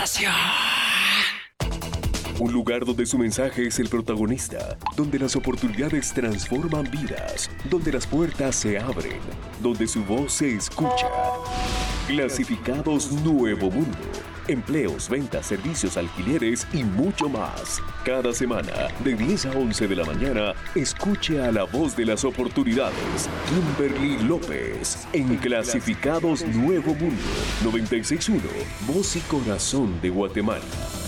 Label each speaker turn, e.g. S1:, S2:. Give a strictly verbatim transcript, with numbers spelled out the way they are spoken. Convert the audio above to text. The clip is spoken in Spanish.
S1: conversación.
S2: Un lugar donde su mensaje es el protagonista, donde las oportunidades transforman vidas, donde las puertas se abren, donde su voz se escucha. Clasificados Nuevo Mundo. Empleos, ventas, servicios, alquileres y mucho más. Cada semana, de diez a once de la mañana, escuche a la voz de las oportunidades, Kimberly López, en Clasificados Nuevo Mundo, noventa y seis punto uno, Voz y Corazón de Guatemala.